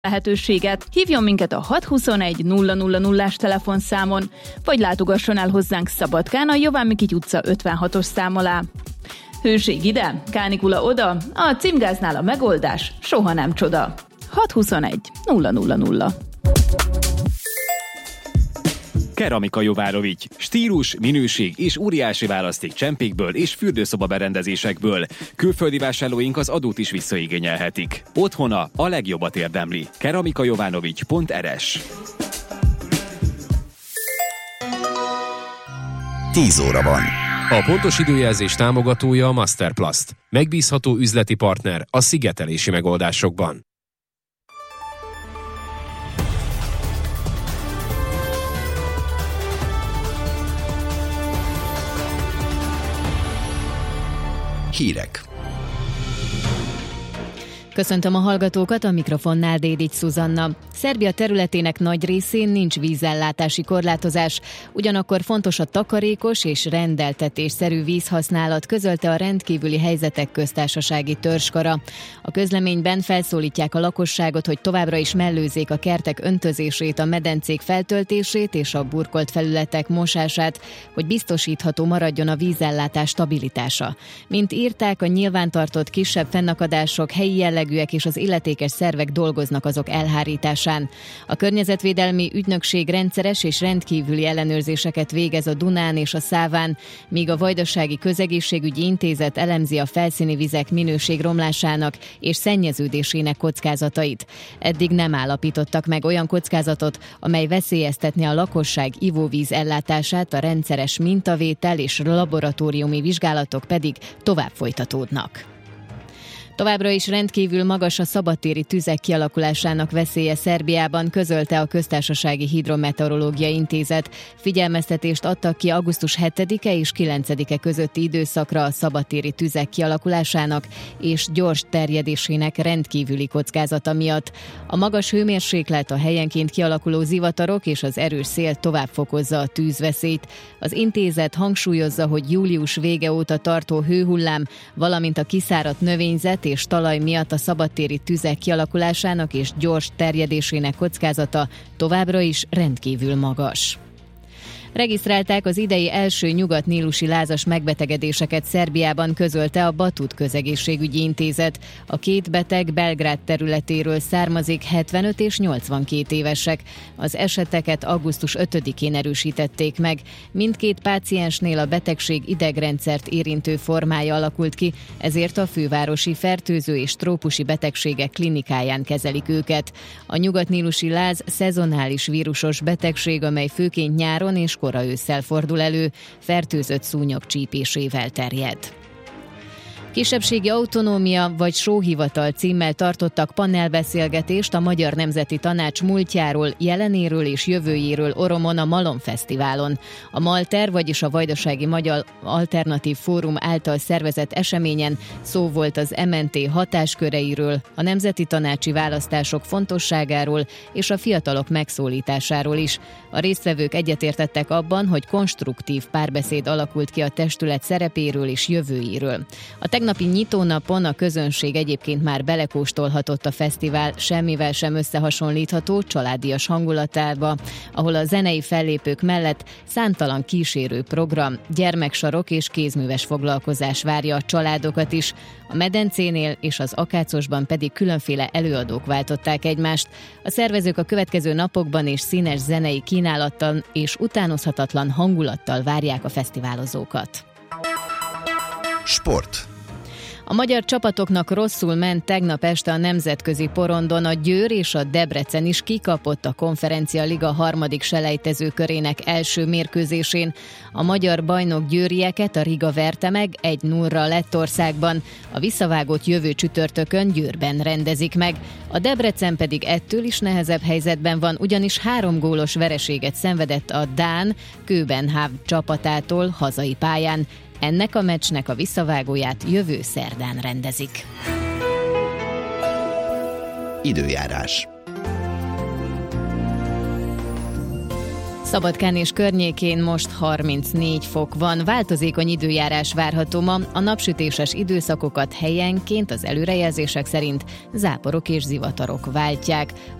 lehetőséget. Hívjon minket a 621 000-ás telefonszámon, vagy látogasson el hozzánk Szabadkán a Jován Mikity utca 56-os szám alá. Hőség ide, kánikula oda, a címgáznál a megoldás soha nem csoda. 621 000. Keramika Jovárovics. Stílus, minőség és óriási választék csempékből és fürdőszoba berendezésekből. Külföldi vásárlóink az adót is visszaigényelhetik. Otthona a legjobbat érdemli. keramikajovanovics.rs 10 óra van. A pontos időjelzés támogatója a Masterplast. Megbízható üzleti partner a szigetelési megoldásokban. Hírek. Köszöntöm a hallgatókat, a mikrofonnál Dédics Szuzanna. Szerbia területének nagy részén nincs vízellátási korlátozás, ugyanakkor fontos a takarékos és rendeltetésszerű vízhasználat, közölte a rendkívüli helyzetek köztársasági törzskara. A közleményben felszólítják a lakosságot, hogy továbbra is mellőzzék a kertek öntözését, a medencék feltöltését és a burkolt felületek mosását, hogy biztosítható maradjon a vízellátás stabilitása. Mint írták, a nyilvántartott kisebb fennakadások helyi jellegűek és az illetékes szervek dolgoznak azok elhárításán. A Környezetvédelmi Ügynökség rendszeres és rendkívüli ellenőrzéseket végez a Dunán és a Száván, míg a Vajdasági Közegészségügyi Intézet elemzi a felszíni vizek minőségromlásának és szennyeződésének kockázatait. Eddig nem állapítottak meg olyan kockázatot, amely veszélyeztetné a lakosság ivóvíz ellátását, a rendszeres mintavétel és laboratóriumi vizsgálatok pedig tovább folytatódnak. Továbbra is rendkívül magas a szabadtéri tüzek kialakulásának veszélye Szerbiában, közölte a Köztársasági Hidrometeorológiai Intézet. Figyelmeztetést adtak ki augusztus 7-e és 9-e közötti időszakra a szabadtéri tüzek kialakulásának és gyors terjedésének rendkívüli kockázata miatt. A magas hőmérséklet, a helyenként kialakuló zivatarok és az erős szél tovább fokozza a tűzveszélyt. Az intézet hangsúlyozza, hogy július vége óta tartó hőhullám, valamint a kiszáradt növényzet és talaj miatt a szabadtéri tüzek kialakulásának és gyors terjedésének kockázata továbbra is rendkívül magas. Regisztrálták az idei első nyugat-nílusi lázas megbetegedéseket Szerbiában, közölte a Batut Közegészségügyi Intézet. A két beteg Belgrád területéről származik, 75 és 82 évesek. Az eseteket augusztus 5-én erősítették meg. Mindkét páciensnél a betegség idegrendszert érintő formája alakult ki, ezért a fővárosi fertőző és trópusi betegségek klinikáján kezelik őket. A nyugat-nílusi láz szezonális vírusos betegség, amely főként nyáron és kora ősszel fordul elő, fertőzött szúnyog csípésével terjed. Kisebbségi autonómia vagy sóhivatal címmel tartottak panelbeszélgetést a Magyar Nemzeti Tanács múltjáról, jelenéről és jövőjéről Oromon a Malom Fesztiválon. A Malter, vagyis a Vajdasági Magyar Alternatív Fórum által szervezett eseményen szó volt az MNT hatásköreiről, a nemzeti tanácsi választások fontosságáról és a fiatalok megszólításáról is. A résztvevők egyetértettek abban, hogy konstruktív párbeszéd alakult ki a testület szerepéről és jövőjéről. A tegnapi nyitónapon a közönség egyébként már belekóstolhatott a fesztivál semmivel sem összehasonlítható családias hangulatába, ahol a zenei fellépők mellett számtalan kísérő program, gyermeksarok és kézműves foglalkozás várja a családokat is. A medencénél és az Akácosban pedig különféle előadók váltották egymást. A szervezők a következő napokban és színes zenei kínálattal és utánozhatatlan hangulattal várják a fesztiválozókat. Sport. A magyar csapatoknak rosszul ment tegnap este a nemzetközi porondon, a Győr és a Debrecen is kikapott a Konferencia Liga harmadik selejtezőkörének első mérkőzésén. A magyar bajnok győrieket a Riga verte meg 1-0 Lettországban, a visszavágót jövő csütörtökön Győrben rendezik meg. A Debrecen pedig ettől is nehezebb helyzetben van, ugyanis 3 gólos vereséget szenvedett a dán Köbenhavn csapatától hazai pályán. Ennek a meccsnek a visszavágóját jövő szerdán rendezik. Időjárás. Szabadkán és környékén most 34 fok van, változékony időjárás várható ma, a napsütéses időszakokat helyenként az előrejelzések szerint záporok és zivatarok váltják.